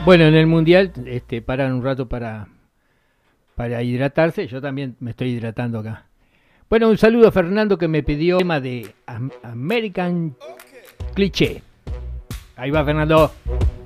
Bueno, en el mundial paran un rato para hidratarse. Yo también me estoy hidratando acá. Bueno, un saludo a Fernando que me pidió el tema de American Cliché. Ahí va Fernando.